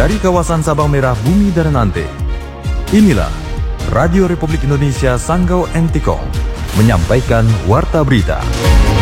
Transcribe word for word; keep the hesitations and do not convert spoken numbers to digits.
dari kawasan Sabang Merah Bumi dan Nante. Inilah Radio Republik Indonesia Sanggau Entikong menyampaikan Warta Berita.